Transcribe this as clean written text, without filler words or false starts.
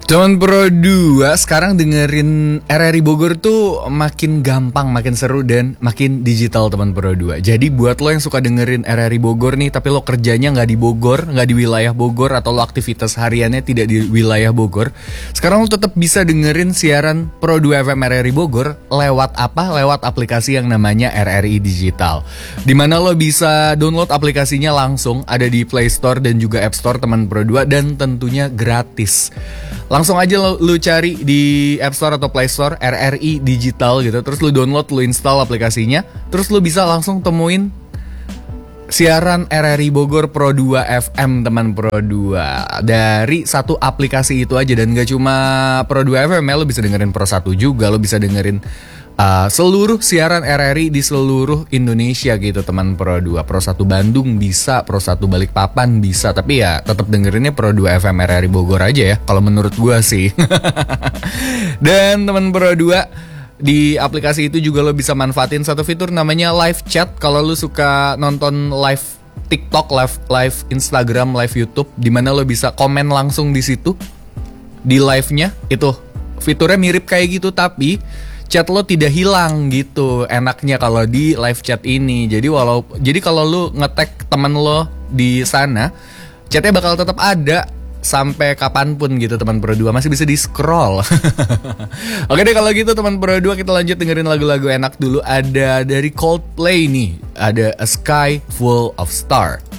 Teman Pro 2 sekarang dengerin RRI Bogor tuh makin gampang, makin seru dan makin digital teman Pro 2. Jadi buat lo yang suka dengerin RRI Bogor nih, tapi lo kerjanya nggak di Bogor, nggak di wilayah Bogor, atau lo aktivitas hariannya tidak di wilayah Bogor, sekarang lo tetap bisa dengerin siaran Pro 2 FM RRI Bogor lewat apa? Lewat aplikasi yang namanya RRI Digital. Dimana lo bisa download aplikasinya langsung, ada di Play Store dan juga App Store teman Pro 2, dan tentunya gratis. Langsung aja lu cari di App Store atau Play Store RRI Digital gitu. Terus lu download, lu install aplikasinya. Terus lu bisa langsung temuin siaran RRI Bogor Pro 2 FM teman Pro 2 dari satu aplikasi itu aja. Dan gak cuma Pro 2 FM ya, lu bisa dengerin Pro 1 juga. Lu bisa dengerin seluruh siaran RRI di seluruh Indonesia gitu teman Pro 2. Pro 1 Bandung bisa, Pro 1 Balikpapan bisa, tapi ya tetap dengerinnya Pro 2 FM RRI Bogor aja ya kalau menurut gua sih. Dan teman Pro 2, di aplikasi itu juga lo bisa manfaatin satu fitur namanya live chat. Kalau lo suka nonton live TikTok, live Instagram, live YouTube, dimana lo bisa komen langsung di situ di live-nya. Itu fiturnya mirip kayak gitu, tapi chat lo tidak hilang gitu. Enaknya kalau di live chat ini. Jadi kalau lo nge-tag teman lo di sana, chatnya bakal tetap ada sampai kapanpun gitu teman Pro 2, masih bisa di scroll. Oke deh kalau gitu teman Pro 2, kita lanjut dengerin lagu-lagu enak dulu. Ada dari Coldplay nih, ada A Sky Full of Stars.